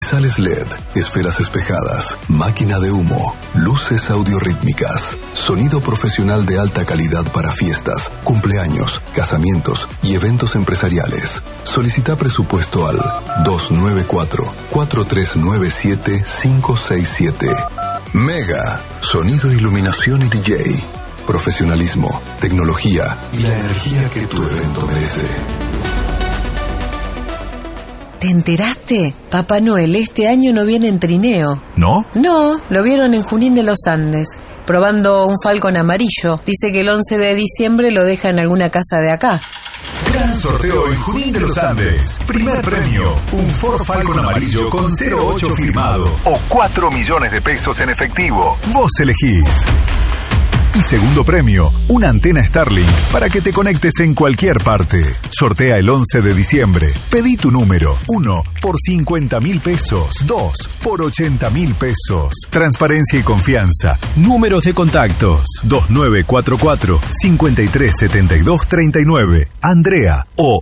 Pixales LED, esferas espejadas, máquina de humo, luces audiorítmicas, sonido profesional de alta calidad para fiestas, cumpleaños, casamientos y eventos empresariales. Solicita presupuesto al 294-4397-567. Mega, sonido, iluminación y DJ. Profesionalismo, tecnología y la energía que tu evento merece. ¿Te enteraste? Papá Noel este año no viene en trineo. ¿No? No, lo vieron en Junín de los Andes, probando un Falcon amarillo. Dice que el 11 de diciembre lo deja en alguna casa de acá. Gran sorteo en Junín de los Andes. Primer premio, un Ford Falcon amarillo con 08 firmado o 4 millones de pesos en efectivo. Vos elegís. Y segundo premio, una antena Starlink para que te conectes en cualquier parte. Sortea el 11 de diciembre. Pedí tu número. 1 por 50.000 pesos. 2 por 80.000 pesos. Transparencia y confianza. Números de contactos. 2944-537239. Andrea o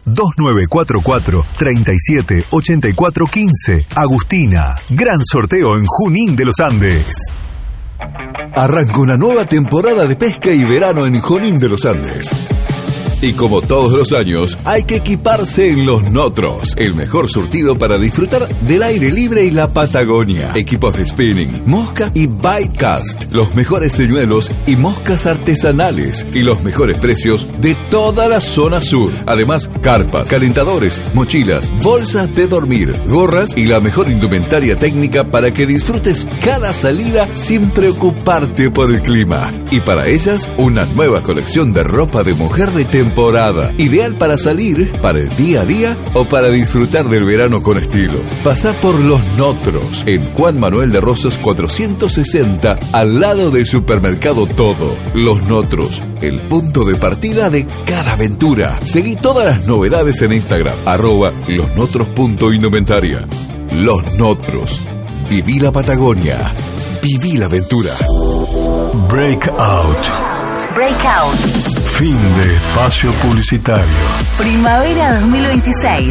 2944-378415. Agustina. Gran sorteo en Junín de los Andes. Arranca una nueva temporada de pesca y verano en Junín de los Andes. Y como todos los años, hay que equiparse en Los Notros, el mejor surtido para disfrutar del aire libre y la Patagonia. Equipos de spinning, mosca y bite cast, los mejores señuelos y moscas artesanales y los mejores precios de toda la zona sur. Además, carpas, calentadores, mochilas, bolsas de dormir, gorras y la mejor indumentaria técnica para que disfrutes cada salida sin preocuparte por el clima. Y para ellas, una nueva colección de ropa de mujer de temporada, ideal para salir, para el día a día o para disfrutar del verano con estilo. Pasá por Los Notros, en Juan Manuel de Rosas 460, al lado del supermercado Todo. Los Notros, el punto de partida de cada aventura. Seguí todas las novedades en Instagram, @losnotros.indumentaria. Los Notros. Viví la Patagonia. Viví la aventura. Breakout. Fin de espacio publicitario. Primavera 2026.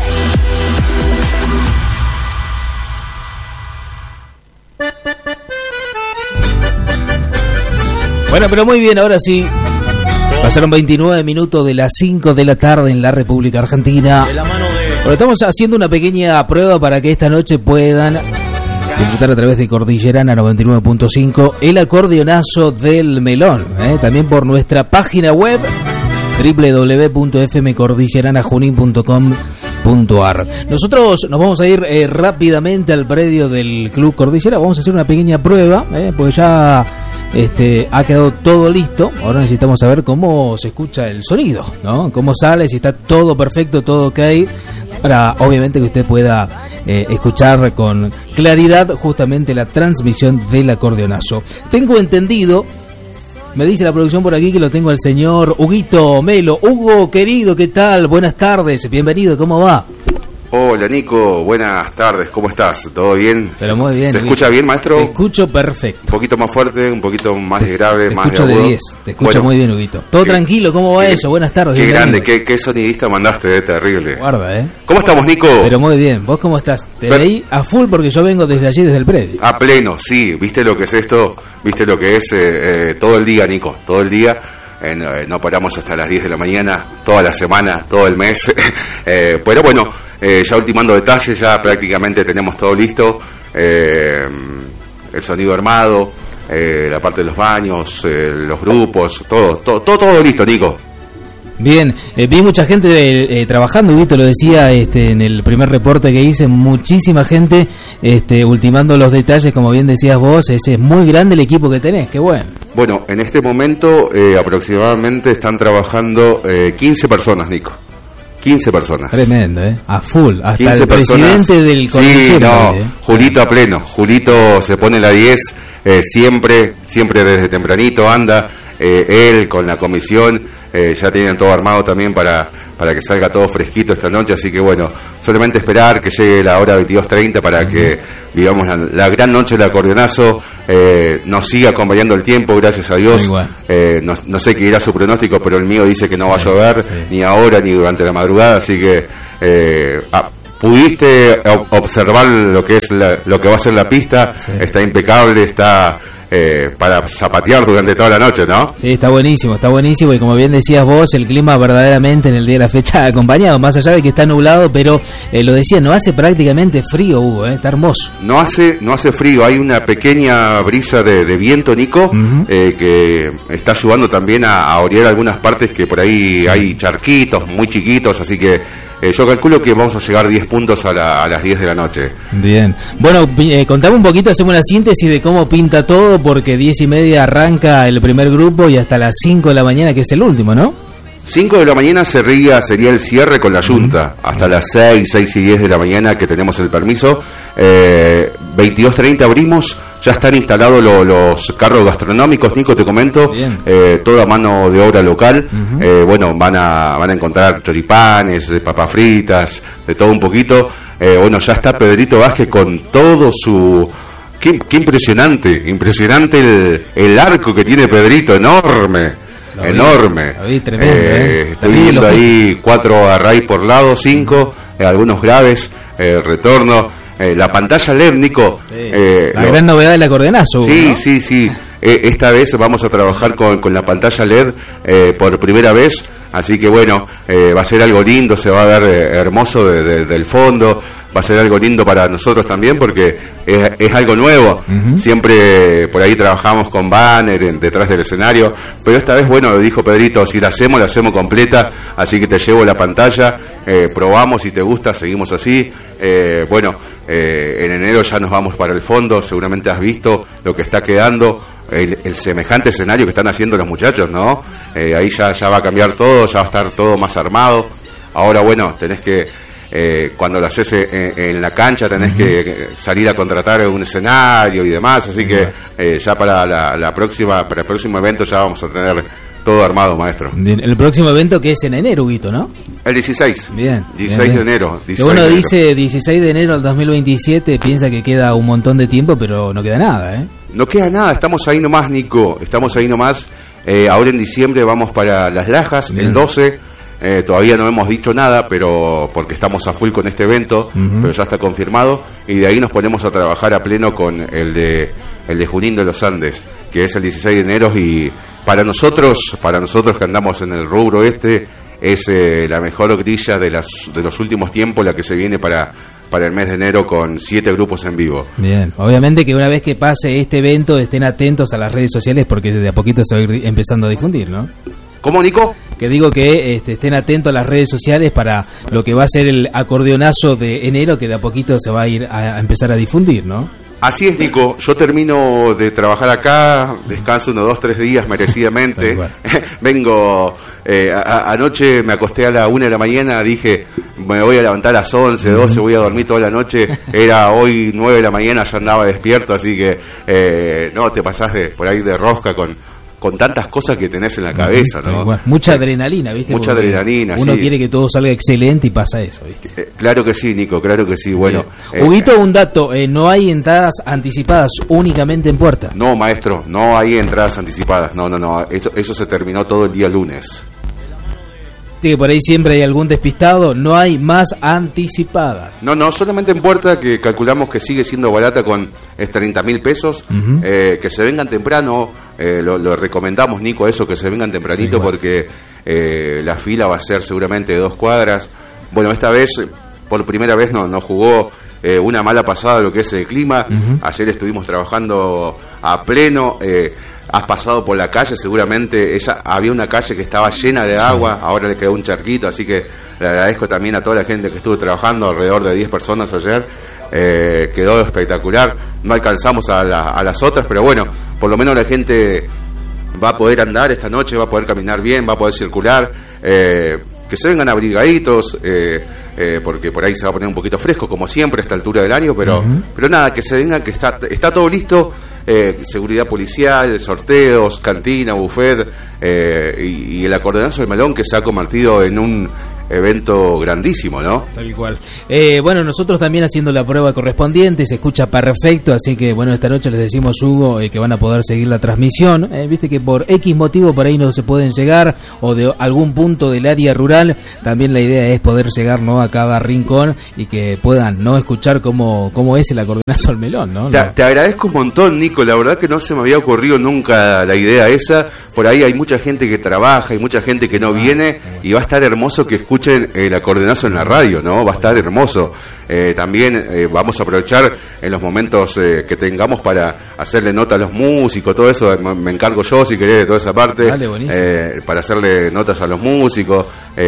Bueno, pero muy bien, ahora sí. Pasaron 29 minutos de las 5 de la tarde en la República Argentina. Bueno, estamos haciendo una pequeña prueba para que esta noche puedan disfrutar a través de Cordillerana 99.5 el acordeonazo del melón, también por nuestra página web www.fmcordilleranajunin.com.ar. Nosotros nos vamos a ir rápidamente al predio del Club Cordillera. Vamos a hacer una pequeña prueba, pues ya ha quedado todo listo. Ahora necesitamos saber cómo se escucha el sonido, ¿no? Cómo sale, si está todo perfecto, todo ok, para obviamente que usted pueda escuchar con claridad justamente la transmisión del acordeonazo. Tengo entendido, me dice la producción por aquí, que lo tengo al señor Huguito Melo. Hugo, querido, ¿qué tal? Buenas tardes, bienvenido, ¿cómo va? Hola Nico, buenas tardes, ¿cómo estás? ¿Todo bien? Pero muy bien. ¿Se escucha bien, maestro? Te escucho perfecto. Un poquito más fuerte, un poquito más grave, te más escucho de agudo. De 10, te escucho muy bien, Huguito. Todo tranquilo, ¿cómo va eso? Buenas tardes. Qué grande, qué sonidista mandaste, terrible. Guarda, ¿Cómo estamos, Nico? Pero muy bien, ¿vos cómo estás? Te veí a full porque yo vengo desde allí, desde el predio. A pleno, sí, ¿viste lo que es esto? ¿Viste lo que es todo el día, Nico? Todo el día. No paramos hasta las 10 de la mañana, toda la semana, todo el mes. Pero bueno, ya ultimando detalles, ya prácticamente tenemos todo listo. El sonido armado, la parte de los baños, los grupos, todo listo, Nico. Bien, vi mucha gente trabajando, Vito lo decía en el primer reporte que hice, muchísima gente ultimando los detalles, como bien decías vos, ese es muy grande el equipo que tenés, qué bueno. Bueno, en este momento aproximadamente están trabajando 15 personas, Nico. 15 personas. Tremendo, a full, hasta el presidente del colegio. Sí, no, Julito a pleno, Julito se pone la 10, siempre desde tempranito anda, él con la comisión, ya tienen todo armado también para que salga todo fresquito esta noche, así que bueno, solamente esperar que llegue la hora 22:30 para que vivamos la gran noche del acordeonazo, nos siga acompañando el tiempo, gracias a Dios. No sé qué irá su pronóstico, pero el mío dice que no va a llover, ni ahora ni durante la madrugada, así que pudiste observar lo que es lo que va a ser la pista, sí. Está impecable, está para zapatear durante toda la noche, ¿no? Sí, está buenísimo, y como bien decías vos, el clima verdaderamente en el día de la fecha ha acompañado, más allá de que está nublado, pero lo decía, no hace prácticamente frío, Hugo, está hermoso. No hace frío, hay una pequeña brisa de viento, Nico, que está ayudando también a orear algunas partes que por ahí sí. Hay charquitos muy chiquitos, así que yo calculo que vamos a llegar 10 puntos a las 10 de la noche. Bien. Bueno, contame un poquito, hacemos una síntesis de cómo pinta todo, porque 10:30 arranca el primer grupo y hasta las 5 de la mañana, que es el último, ¿no? 5 de la mañana sería el cierre con la Junta, hasta las 6 y 10 de la mañana que tenemos el permiso. 22:30 abrimos, ya están instalados los carros gastronómicos, Nico, te comento, toda mano de obra local. Bueno, van a encontrar choripanes, papas fritas, de todo un poquito. Bueno, ya está Pedrito Vázquez con todo su... Qué impresionante el arco que tiene Pedrito, enorme. Enorme. Tremendo, estoy viendo ahí 4 array por lado, 5, algunos graves, retorno, la pantalla LED, Nico. Sí. La gran novedad del acordeonazo. Sí, ¿no? sí. Esta vez vamos a trabajar con la pantalla LED por primera vez, así que bueno, va a ser algo lindo, se va a ver hermoso del fondo. Va a ser algo lindo para nosotros también porque es algo nuevo. Siempre por ahí trabajamos con banner detrás del escenario, pero esta vez, bueno, dijo Pedrito, si la hacemos completa, así que te llevo la pantalla, probamos, si te gusta, seguimos así. Bueno, en enero ya nos vamos para el fondo, seguramente has visto lo que está quedando, el semejante escenario que están haciendo los muchachos, ¿no? Ahí ya va a cambiar todo, ya va a estar todo más armado. Ahora, bueno, tenés que... cuando lo haces en la cancha tenés que salir a contratar un escenario y demás, así que ya para el próximo evento ya vamos a tener todo armado, maestro. Bien, el próximo evento que es en enero, Huguito, ¿no? El 16. Bien. 16 de enero. Que uno dice 16 de enero del 2027, piensa que queda un montón de tiempo, pero no queda nada, ¿eh? No queda nada, estamos ahí nomás, Nico, estamos ahí nomás. Ahora en diciembre vamos para Las Lajas, bien. El 12. Todavía no hemos dicho nada, pero porque estamos a full con este evento, pero ya está confirmado, y de ahí nos ponemos a trabajar a pleno con el de Junín de los Andes, que es el 16 de enero, y para nosotros que andamos en el rubro es la mejor grilla de los últimos tiempos, la que se viene para el mes de enero con 7 grupos en vivo. Bien, obviamente que una vez que pase este evento estén atentos a las redes sociales porque de a poquito se va a ir empezando a difundir, ¿no? ¿Cómo, Nico? Que digo que estén atentos a las redes sociales para lo que va a ser el acordeonazo de enero, que de a poquito se va a ir a empezar a difundir, ¿no? Así es, Nico. Yo termino de trabajar acá, descanso 1, 2, 3 días merecidamente. Vengo, anoche me acosté a la 1 de la mañana, dije, me voy a levantar a las 11, 12, voy a dormir toda la noche. Era hoy 9 de la mañana, ya andaba despierto, así que no, te pasás por ahí de rosca con tantas cosas que tenés en la cabeza, ¿no? Mucha adrenalina, ¿viste? Mucha adrenalina, uno quiere que todo salga excelente y pasa eso, ¿viste? Claro que sí, Nico, claro que sí. Bueno, Huguito, un dato, no hay entradas anticipadas, únicamente en puerta. No, maestro, no hay entradas anticipadas, no, eso se terminó todo el día lunes. Que por ahí siempre hay algún despistado, no hay más anticipadas. No, solamente en puerta, que calculamos que sigue siendo barata con 30.000 pesos, que se vengan temprano, lo recomendamos, Nico, eso, que se vengan tempranito, sí, porque la fila va a ser seguramente de 2 cuadras. Bueno, esta vez, por primera vez nos jugó una mala pasada lo que es el clima. Ayer estuvimos trabajando a pleno. Has pasado por la calle, seguramente había una calle que estaba llena de agua, ahora le quedó un charquito, así que le agradezco también a toda la gente que estuvo trabajando, alrededor de 10 personas ayer. Quedó espectacular, no alcanzamos a las otras, pero bueno, por lo menos la gente va a poder andar esta noche, va a poder caminar bien, va a poder circular, que se vengan abrigaditos, porque por ahí se va a poner un poquito fresco, como siempre a esta altura del año, pero nada, que se vengan, que está todo listo. Seguridad policial, sorteos, cantina, buffet, y el acordeonazo del Melón, que se ha convertido en evento grandísimo, ¿no? Tal cual. Bueno, nosotros también haciendo la prueba correspondiente, se escucha perfecto, así que bueno, esta noche les decimos, Hugo, que van a poder seguir la transmisión. Viste que por X motivo por ahí no se pueden llegar, o de algún punto del área rural, también la idea es poder llegar, ¿no?, a cada rincón y que puedan, ¿no?, escuchar cómo es el acordeonazo al melón, ¿no? Te agradezco un montón, Nico, la verdad que no se me había ocurrido nunca la idea esa. Por ahí hay mucha gente que trabaja, hay mucha gente que no viene, y va a estar hermoso que escuchen el acordeonazo en la radio, ¿no? Va a estar hermoso. También vamos a aprovechar en los momentos que tengamos para hacerle nota a los músicos, todo eso me encargo yo, si querés, de toda esa parte. Dale, para hacerle notas a los músicos.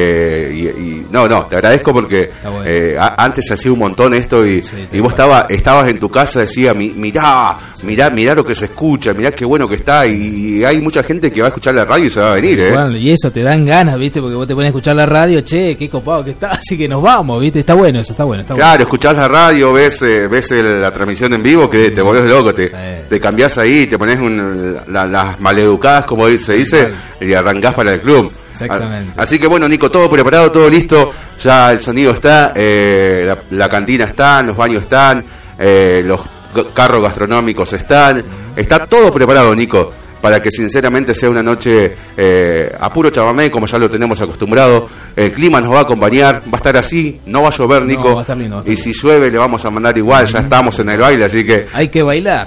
No, te agradezco porque antes hacía un montón esto y vos estabas en tu casa, decía, mirá lo que se escucha, mirá qué bueno que está, y hay mucha gente que va a escuchar la radio y se va a venir, Bueno, y eso te dan ganas, ¿viste? Porque vos te pones a escuchar la radio, che, qué copado que está, así que nos vamos, ¿viste? Está bueno eso, está bueno. Claro, escuchás la radio, ves la transmisión en vivo, que te volvés loco, te cambiás ahí, te pones las maleducadas, como se dice, y arrancás para el club. Exactamente. Así que bueno, Nico, todo preparado, todo listo, ya el sonido está, la cantina está, los baños están, los carros gastronómicos está todo preparado, Nico, para que sinceramente sea una noche a puro chamamé, como ya lo tenemos acostumbrado. El clima nos va a acompañar, va a estar así, no va a llover, Nico, no, va a estar lindo, y si llueve le vamos a mandar igual, ya estamos en el baile, así que hay que bailar,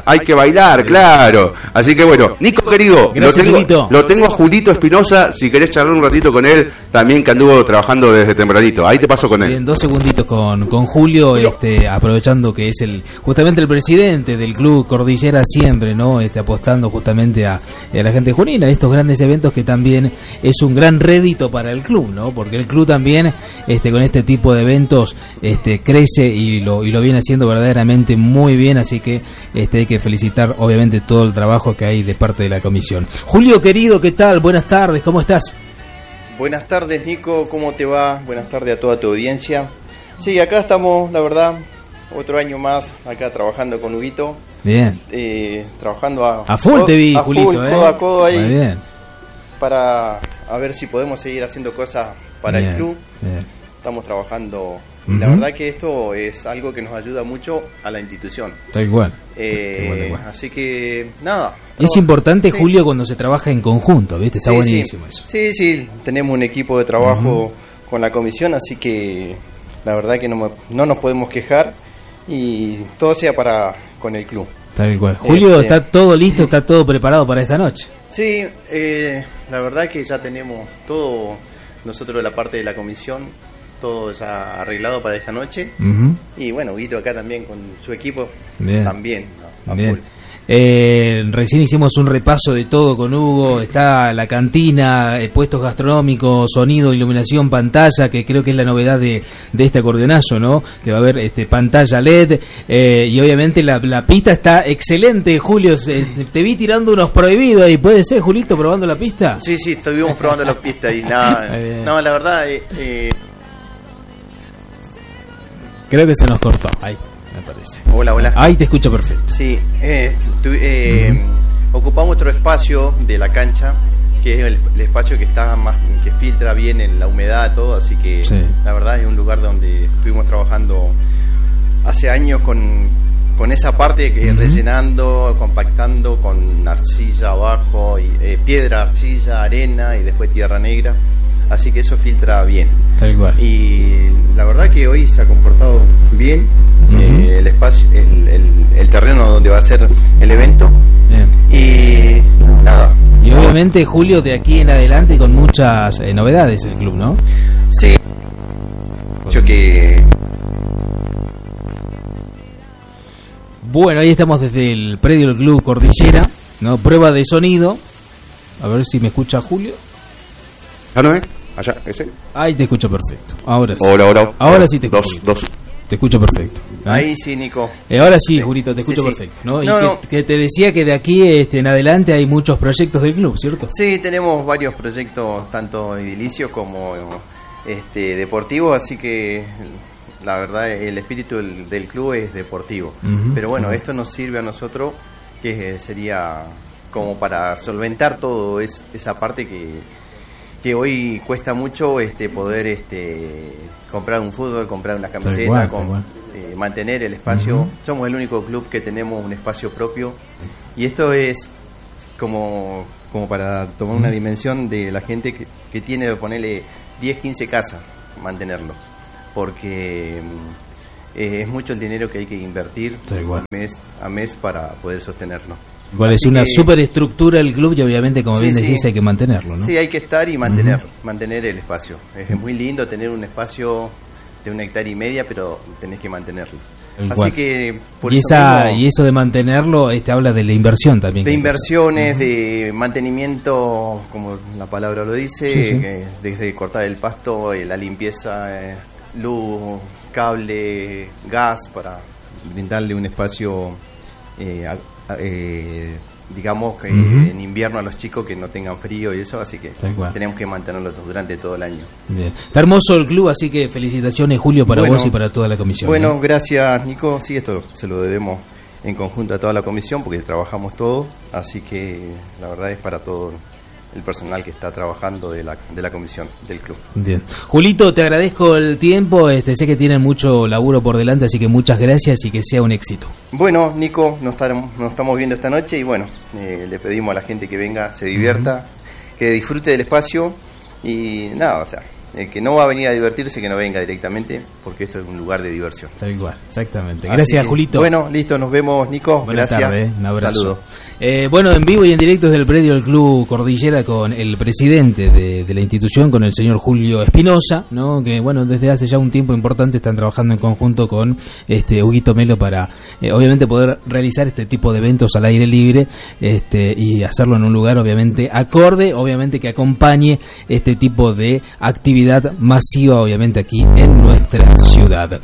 claro. Así que bueno, Nico querido, gracias, lo tengo a Julito Espinosa, si querés charlar un ratito con él, también, que anduvo trabajando desde tempranito. Ahí te paso con él. Bien, 2 segunditos con Julio, aprovechando que es justamente el presidente del Club Cordillera Siempre, ¿no? Apostando justamente a la gente junina, estos grandes eventos que también es un gran rédito para el club, ¿no? Porque el club también con este tipo de eventos crece y lo viene haciendo verdaderamente muy bien, así que hay que felicitar obviamente todo el trabajo que hay de parte de la comisión. Julio querido, ¿qué tal? Buenas tardes, ¿cómo estás? Buenas tardes, Nico, ¿cómo te va? Buenas tardes a toda tu audiencia. Sí, acá estamos, la verdad, otro año más acá trabajando con Huguito. Bien. Trabajando a full te vi, Julito, codo a codo ahí. Muy bien. Para a ver si podemos seguir haciendo cosas para el club. Bien. Estamos trabajando. Y la verdad que esto es algo que nos ayuda mucho a la institución. Tal cual. Así que, nada. Es importante, Julio, cuando se trabaja en conjunto, ¿viste? Está buenísimo eso. Sí, tenemos un equipo de trabajo con la comisión, así que la verdad que no nos podemos quejar y todo sea con el club. Tal cual. Julio, ¿está todo listo, está todo preparado para esta noche? Sí, la verdad que ya tenemos todo, nosotros de la parte de la comisión, todo ya arreglado para esta noche. Y bueno, Huguito acá también con su equipo. Bien. También, ¿no? Bien. Full. Recién hicimos un repaso de todo con Hugo. Está la cantina, puestos gastronómicos, sonido, iluminación, pantalla, que creo que es la novedad de este acordeonazo, ¿no? Que va a haber pantalla LED, y obviamente la pista está excelente. Julio, te vi tirando unos prohibidos ahí. ¿Puede ser, Julito, probando la pista? Sí, estuvimos probando la pista y nada. No, la verdad creo que se nos cortó ahí, me parece. Hola. Ahí te escucho perfecto. Sí, ocupamos otro espacio de la cancha, que es el espacio que está que filtra bien en la humedad, todo, así que la verdad es un lugar donde estuvimos trabajando hace años con esa parte que rellenando, compactando con arcilla abajo, y, piedra, arcilla, arena y después tierra negra. Así que eso filtra bien. Tal cual. Y la verdad que hoy se ha comportado bien. El espacio, el terreno donde va a ser el evento. Bien. Y nada. Y obviamente, Julio, de aquí en adelante con muchas novedades el club, ¿no? Sí. Yo que... Bueno, ahí estamos desde el predio del Club Cordillera, ¿no? Prueba de sonido. A ver si me escucha Julio. ¿Ah, no es? Allá, ese. Ahí te escucho perfecto. Ahora sí. Hola. Ahora sí te escucho. Dos. Te escucho perfecto. Ahí sí, Nico. Ahora sí, Julito, te escucho perfecto, ¿no? Y que te decía que de aquí en adelante hay muchos proyectos del club, ¿cierto? Sí, tenemos varios proyectos, tanto edilicios como deportivos, así que la verdad el espíritu del club es deportivo. Pero bueno, esto nos sirve a nosotros, que sería como para solventar todo esa parte que que hoy cuesta mucho poder comprar un fútbol, comprar una camiseta, mantener el espacio. Somos el único club que tenemos un espacio propio, y esto es como para tomar una dimensión de la gente que tiene que ponerle 10, 15 casas, mantenerlo, porque es mucho el dinero que hay que invertir mes a mes para poder sostenerlo. Igual es una superestructura el club, y obviamente, como bien decís, hay que mantenerlo, ¿no? Sí, hay que estar y mantener el espacio. Es muy lindo tener un espacio de 1,5 hectáreas, pero tenés que mantenerlo. Así que por y eso de mantenerlo habla de la inversión también. De inversiones, de mantenimiento, como la palabra lo dice, desde cortar el pasto, la limpieza, luz, cable, gas, para brindarle un espacio digamos que en invierno a los chicos que no tengan frío y eso, así que tenemos que mantenerlo durante todo el año. Bien. Está hermoso el club, así que felicitaciones, Julio, para vos y para toda la comisión. Bueno, gracias, Nico. Sí, esto se lo debemos en conjunto a toda la comisión porque trabajamos todos, así que la verdad es para todo el personal que está trabajando de la comisión del club. Bien. Julito, te agradezco el tiempo, sé que tienen mucho laburo por delante, así que muchas gracias y que sea un éxito. Bueno, Nico, nos estamos viendo esta noche y bueno, le pedimos a la gente que venga, se divierta, que disfrute del espacio y nada, o sea, el que no va a venir a divertirse, que no venga directamente, porque esto es un lugar de diversión. Tal cual, exactamente. Gracias, Julito. Bueno, listo, nos vemos, Nico. Buenas gracias. Tardes, un abrazo. Saludos. Bueno, en vivo y en directo desde el predio del Club Cordillera con el presidente de la institución, con el señor Julio Espinosa, ¿no? Que bueno, desde hace ya un tiempo importante están trabajando en conjunto con Huguito Melo para obviamente poder realizar este tipo de eventos al aire libre y hacerlo en un lugar obviamente acorde, obviamente que acompañe este tipo de actividad masiva obviamente aquí en nuestra ciudad.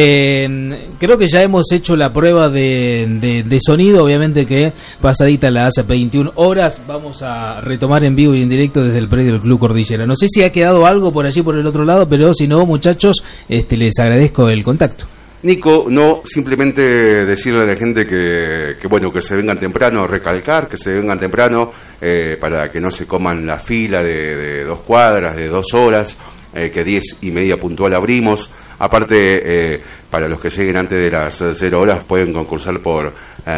Creo que ya hemos hecho la prueba de sonido, obviamente que pasadita las 21 horas vamos a retomar en vivo y en directo desde el predio del Club Cordillera. No sé si ha quedado algo por allí por el otro lado, pero si no, muchachos, les agradezco el contacto. Nico, no simplemente decirle a la gente que bueno, que se vengan temprano, recalcar que se vengan temprano para que no se coman la fila de 2 cuadras, de 2 horas, que 10:30 puntual abrimos. Aparte, para los que lleguen antes de las 0 horas pueden concursar por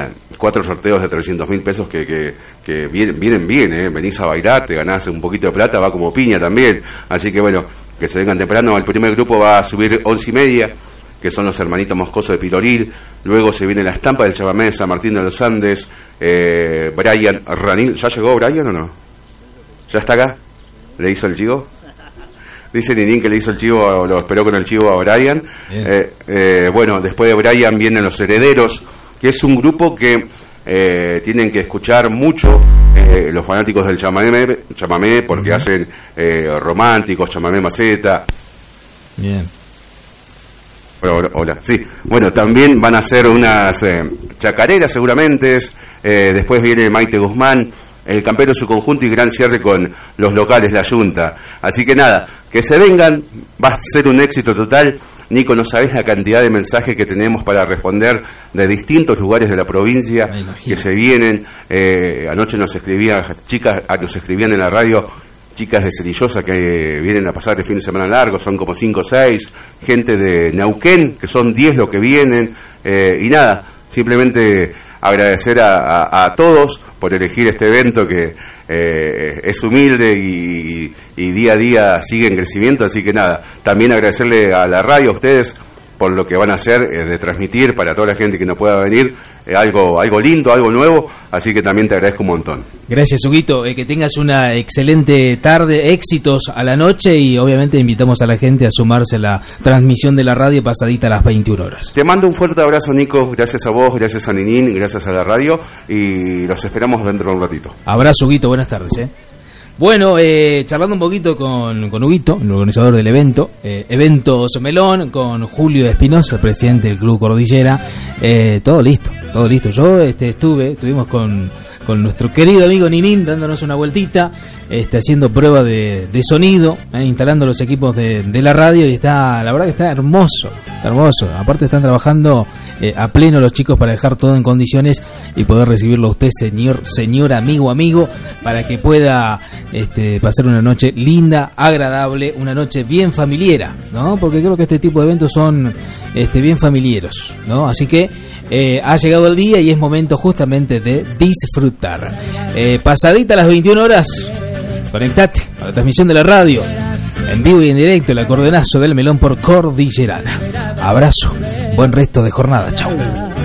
4 sorteos de 300.000 pesos que vienen bien, venís a bailar, te ganás un poquito de plata, va como piña también. Así que bueno, que se vengan temprano. El primer grupo va a subir 11:30, que son los hermanitos Moscoso de Piloril. Luego se viene la estampa del chamamé de San Martín de los Andes, Brian Ranil. ¿Ya llegó Brian o no? ¿Ya está acá? ¿Le hizo el chivo? Dice Ninín que le hizo el chivo, lo esperó con el chivo a Brian. Bueno, después de Brian vienen los Herederos, que es un grupo que tienen que escuchar mucho los fanáticos del chamamé porque hacen románticos, chamamé maceta. Bien. Hola, sí. Bueno, también van a hacer unas chacareras seguramente. Después viene Maite Guzmán, el campero en su conjunto y gran cierre con los locales, la Junta. Así que nada, que se vengan, va a ser un éxito total. Nico, no sabés la cantidad de mensajes que tenemos para responder de distintos lugares de la provincia que se vienen. Anoche nos escribían chicas, nos escribían en la radio, chicas de Cerillosa que vienen a pasar el fin de semana largo, son como 5 o 6, gente de Neuquén, que son 10 los que vienen, y nada, simplemente agradecer a todos por elegir este evento que es humilde y día a día sigue en crecimiento, así que nada, también agradecerle a la radio, a ustedes, por lo que van a hacer de transmitir para toda la gente que no pueda venir, algo lindo, algo nuevo, así que también te agradezco un montón. Gracias, Huguito, que tengas una excelente tarde, éxitos a la noche y obviamente invitamos a la gente a sumarse a la transmisión de la radio pasadita a las 21 horas. Te mando un fuerte abrazo, Nico, gracias a vos, gracias a Ninín, gracias a la radio y los esperamos dentro de un ratito. Abrazo, Huguito, buenas tardes. Bueno, charlando un poquito con Huguito, el organizador del evento, Eventos Melón, con Julio Espinosa, presidente del Club Cordillera, todo listo. Yo estuvimos con con nuestro querido amigo Ninín, dándonos una vueltita, haciendo prueba de sonido, instalando los equipos de la radio, y la verdad que está hermoso. Aparte están trabajando a pleno los chicos para dejar todo en condiciones y poder recibirlo a usted, señor amigo, para que pueda pasar una noche linda, agradable, una noche bien familiera, ¿no? Porque creo que este tipo de eventos son bien familiares, ¿no? Así que ha llegado el día y es momento justamente de disfrutar. Pasadita las 21 horas, conectate a la transmisión de la radio, en vivo y en directo, el acordeonazo del melón por Cordillerana. Abrazo, buen resto de jornada, chau.